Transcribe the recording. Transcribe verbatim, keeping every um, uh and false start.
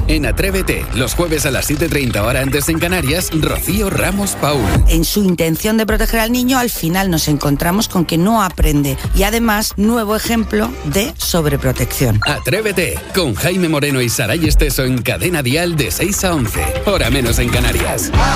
En Atrévete, los jueves a las siete y treinta hora antes en Canarias, Rocío Ramos Paul. En su intención de proteger al niño, al final nos encontramos con que no aprende y además nuevo ejemplo de sobreprotección. Atrévete, con Jaime Moreno y Saray Esteso en Cadena Dial de seis a once, hora menos en Canarias.